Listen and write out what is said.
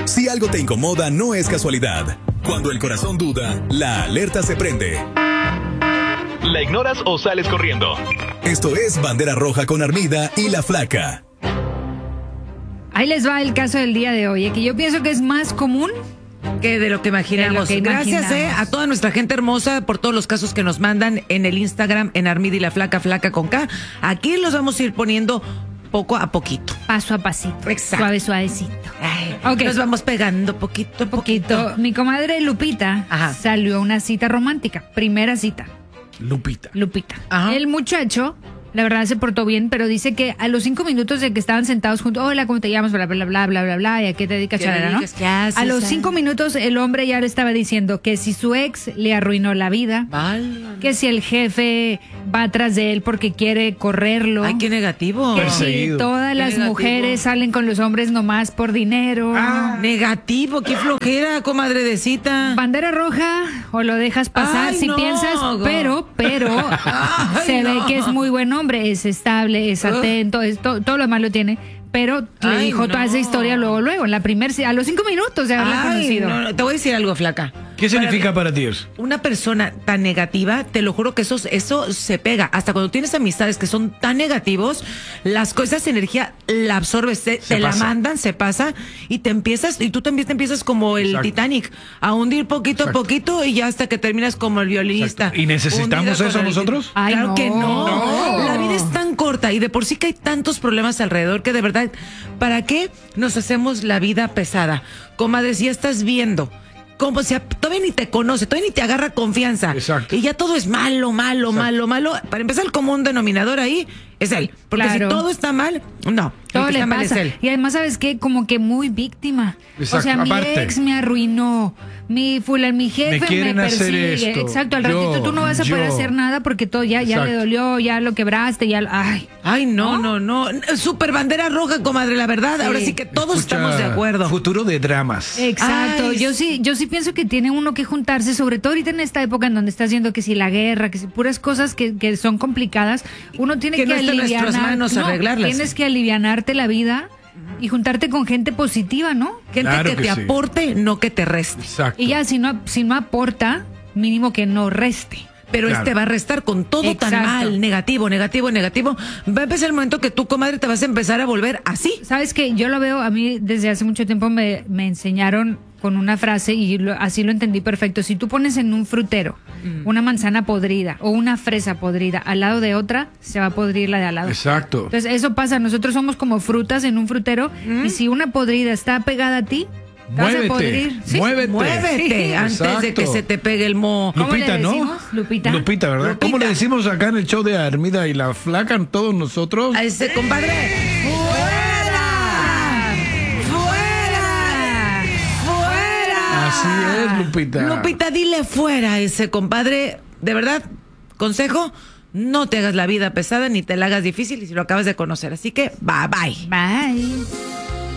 Si algo te incomoda, no es casualidad. Cuando el corazón duda, la alerta se prende. ¿La ignoras o sales corriendo? Esto es Bandera Roja con Armida y La Flaca. Ahí les va el caso del día de hoy, que yo pienso que es más común que de lo que imaginamos. Gracias a toda nuestra gente hermosa por todos los casos que nos mandan en el Instagram, en Armida y La Flaca, Flaca con K. Aquí los vamos a ir poniendo poco a poquito. Paso a pasito. Exacto. Suavecito. Okay. Nos vamos pegando poquito a poquito. Mi comadre Lupita salió a una cita romántica. Primera cita. Lupita. Ajá. El muchacho, la verdad, se portó bien, pero dice que a los 5 minutos de que estaban sentados juntos, hola, ¿cómo te llamas? Bla, bla, bla, bla, bla, bla, ¿y a qué te dedicas? ¿No? A los 5 minutos el hombre ya le estaba diciendo que si su ex le arruinó la vida, que si el jefe va atrás de él porque quiere correrlo. Ay, qué negativo. Que si todas las mujeres salen con los hombres nomás por dinero. Negativo, qué flojera, comadre de cita. Bandera roja, o lo dejas pasar si piensas, pero se ve que es muy buen hombre, es estable, es atento, todo lo demás lo tiene. Pero le dijo toda esa historia luego, en la primera, a los 5 minutos de haberla conocido. No, te voy a decir algo, Flaca. ¿Qué significa para ti eso? Una persona tan negativa, te lo juro que eso se pega. Hasta cuando tienes amistades que son tan negativos, esa energía la absorbes, te la mandan, se pasa, y tú también te empiezas como el Titanic, a hundir poquito a poquito, y ya hasta que terminas como el violinista. ¿Y necesitamos eso nosotros? Claro que no. La vida es tan corta y de por sí que hay tantos problemas alrededor que de verdad, ¿para qué nos hacemos la vida pesada? Comadre, si ya estás viendo como si todavía ni te conoce, todavía ni te agarra confianza. Exacto. Y ya todo es malo. Para empezar, el común denominador ahí es él. Porque si todo está mal, no. Todo le mal pasa. es él. Y además, ¿sabes qué? Como que muy víctima. Exacto. O sea, mi ex me arruinó. Mi jefe me persigue. Esto. Exacto, al ratito tú no vas a poder hacer nada porque todo ya le dolió, ya lo quebraste, ya. Ay, no. Super bandera roja, comadre, la verdad. Sí. Ahora sí que todos estamos de acuerdo. Futuro de dramas. Exacto. Yo sí pienso que tiene uno que juntarse, sobre todo ahorita en esta época en donde estás viendo que si la guerra, que si puras cosas que son complicadas, uno tiene que alivianar. En nuestras manos arreglarlas. Tienes que alivianarte la vida y juntarte con gente positiva, ¿no? Gente que te aporte, no que te reste. Exacto. Y ya si no aporta, mínimo que no reste. Pero va a restar con todo tan mal, negativo. Va a empezar el momento que tú, comadre, te vas a empezar a volver así. ¿Sabes qué? Yo lo veo, a mí desde hace mucho tiempo me enseñaron con una frase y así lo entendí perfecto. Si tú pones en un frutero una manzana podrida o una fresa podrida al lado de otra, se va a podrir la de al lado. Exacto. Entonces eso pasa, nosotros somos como frutas en un frutero y si una podrida está pegada a ti, muévete, ¿sí? Muévete antes de que se te pegue el moho. Lupita, ¿no? Lupita, ¿verdad? Lupita. ¿Cómo le decimos acá en el show de Armida y La Flaca todos nosotros? A ese compadre. Así es, Lupita. Lupita, dile fuera a ese compadre. De verdad, consejo, no te hagas la vida pesada ni te la hagas difícil y si lo acabas de conocer. Así que, bye. Bye.